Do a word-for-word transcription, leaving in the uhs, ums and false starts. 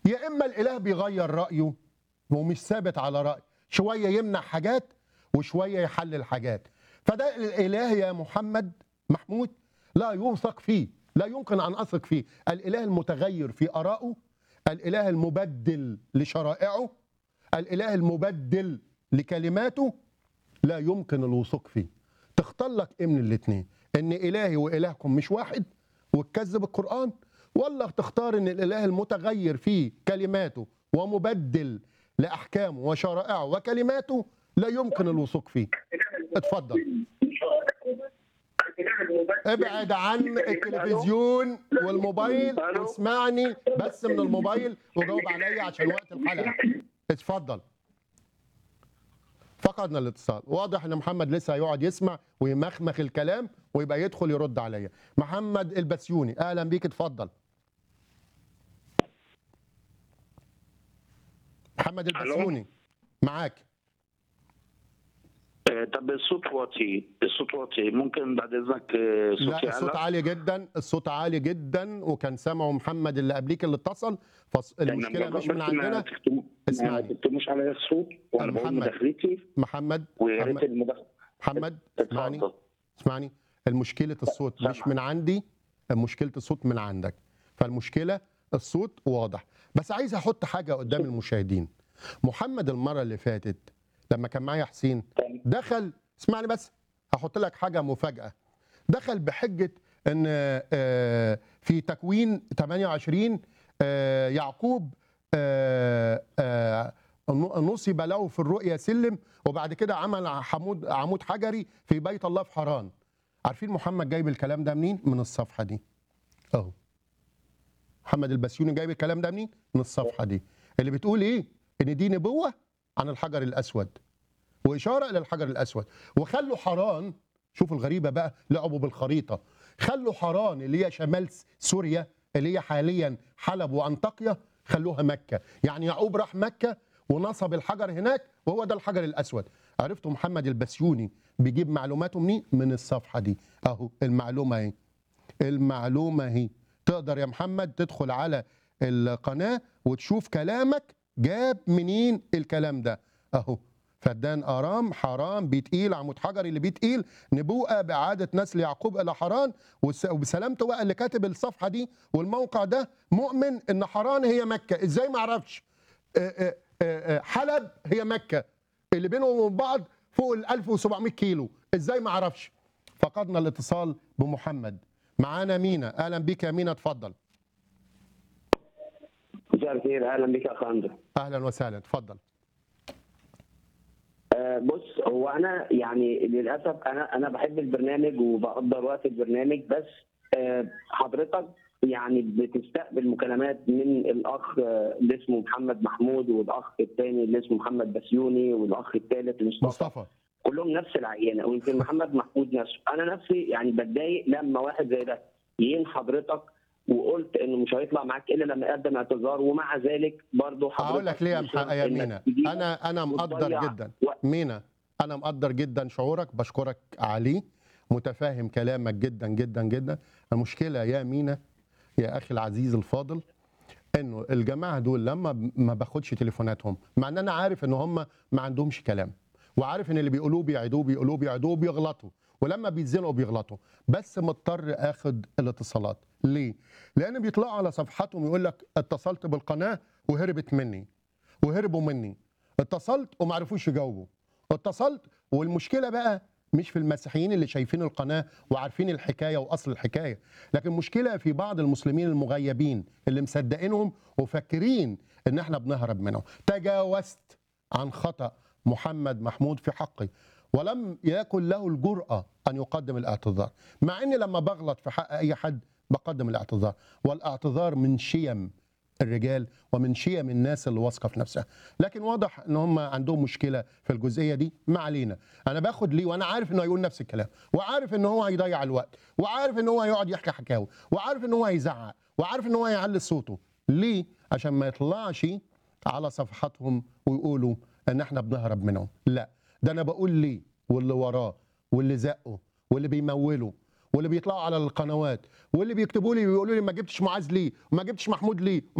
يا اما الاله بيغير رايه ومش ثابت على راي، شويه يمنع حاجات وشويه يحلل حاجات. فده الاله يا محمد محمود لا يوثق فيه، لا يمكن ان اثق فيه. الاله المتغير في ارائه، الاله المبدل لشرائعه، الاله المبدل لكلماته، لا يمكن الوثوق فيه. تختار لك ايه من الاثنين؟ ان الهي والهكم مش واحد وتكذب القران، ولا تختار ان الاله المتغير في كلماته ومبدل لاحكامه وشرائعه وكلماته لا يمكن الوثوق فيه؟ اتفضل. ابعد عن التلفزيون والموبايل واسمعني بس من الموبايل وجاوب عليا عشان وقت الحلقه. اتفضل. فقدنا الاتصال. واضح ان محمد لسه هيقعد يسمع ويمخمخ الكلام ويبقى يدخل يرد عليا. محمد البسيوني اهلا بيك، اتفضل. محمد البسيوني معاك. طب الصوت واطي، الصوت واطي، ممكن بعد اذنك صوتي؟ لا الصوت عالي جدا، الصوت عالي جدا وكان سامعه محمد اللي قبليك اللي اتصل، فالمشكله مش من عندنا. اسمعني، ما تكتموش عليا الصوت وانا بقول مداخلتي. محمد ويا ريت المداخله. محمد اسمعني اسمعني المشكله الصوت مش من عندي، مشكله الصوت من عندك. فالمشكله الصوت واضح، بس عايز احط حاجه قدام المشاهدين. محمد المره اللي فاتت لما كان معايا حسين دخل، اسمعني بس هحط لك حاجه مفاجاه، دخل بحجه ان في تكوين ثمانية وعشرين يعقوب نصب له في الرؤيا سلم، وبعد كده عمل عمود عمود حجري في بيت الله في حران. عارفين محمد جايب الكلام ده منين؟ من الصفحه دي اهو. محمد البسيوني جايب الكلام ده منين؟ من الصفحه دي اللي بتقول ايه؟ ان دي نبوه عن الحجر الاسود واشاره الى الحجر الاسود. وخلوا حران، شوفوا الغريبه بقى، لعبوا بالخريطه، خلوا حران اللي هي شمال سوريا اللي هي حاليا حلب وانطاكيا خلوها مكه. يعني يعقوب راح مكه ونصب الحجر هناك وهو ده الحجر الاسود. عرفتوا محمد البسيوني بيجيب معلوماته منين؟ من الصفحه دي اهو. المعلومه اهي، المعلومه اهي. تقدر يا محمد تدخل على القناه وتشوف كلامك جاب منين الكلام ده اهو. فدان ارام حرام بيتقيل عمود حجري اللي بيتقيل نبوءه باعاده نسل يعقوب الى حران. وبسلامته بقى اللي كاتب الصفحه دي والموقع ده مؤمن ان حران هي مكه. ازاي ما اعرفش؟ حلب هي مكه اللي بينهم وبين بعض فوق ال ألف وسبعمائة كيلو. ازاي ما اعرفش؟ فقدنا الاتصال بمحمد. معانا مينا، اهلا بيك يا مينا، اتفضل. مساء الخير، اهلا بك يا اخ اندرو. اهلا وسهلا، اتفضل. أه بص، هو انا يعني للاسف انا انا بحب البرنامج وبقدر وقت البرنامج، بس أه حضرتك يعني بتستقبل مكالمات من الاخ اللي اسمه محمد محمود والاخ الثاني اللي اسمه محمد بسيوني والاخ الثالث مصطفى. مصطفى كلهم نفس العينه، ويمكن محمد محمود نفسه. انا نفسي يعني بتضايق لما واحد زي ده يين حضرتك وقلت انه مش هيطلع معاك الا لما يقدم اعتذار، ومع ذلك برضه حضرتك هقول لك ليه يا محمد يا مينا. انا انا مقدر جدا مينا، انا مقدر جدا شعورك، بشكرك عليه، متفاهم كلامك جدا جدا جدا. المشكله يا مينا يا اخي العزيز الفاضل انه الجماعه دول لما ما باخدش تليفوناتهم، مع ان انا عارف ان هم ما عندهمش كلام، وعارف ان اللي بيقولوه بيعيدوه بيقولوه بيعيدوه بيغلطوا، ولما بيتزنقوا بيغلطوا، بس مضطر اخد الاتصالات. ليه؟ لان بيطلعوا على صفحاتهم يقول لك اتصلت بالقناه وهربت مني وهربوا مني، اتصلت وما عرفوش يجاوبوا، اتصلت. والمشكله بقى مش في المسيحيين اللي شايفين القناه وعارفين الحكايه واصل الحكايه، لكن مشكله في بعض المسلمين المغيبين اللي مصدقينهم وفاكرين ان احنا بنهرب منهم. تجاوزت عن خطأ محمد محمود في حقي ولم يكن له الجرأة أن يقدم الاعتذار، مع أني لما بغلط في حق أي حد بقدم الاعتذار، والاعتذار من شيم الرجال ومن شيم الناس اللي واثقة في نفسها. لكن واضح ان هم عندهم مشكلة في الجزئية دي. ما علينا، انا باخد ليه وانا عارف انه هيقول نفس الكلام، وعارف ان هو هيضيع الوقت، وعارف ان هو هيقعد يحكي حكاوي، وعارف ان هو هيزعق، وعارف ان هو هيعلي صوته. ليه؟ عشان ما يطلعش على صفحاتهم ويقولوا ان احنا بنهرب منهم. لا، ده انا بقول ليه واللي وراه واللي زقه واللي بيموله واللي بيطلعوا على القنوات واللي بيكتبوا لي ويقولوا لي ما جبتش معاذ ليه وما جبتش محمود ليه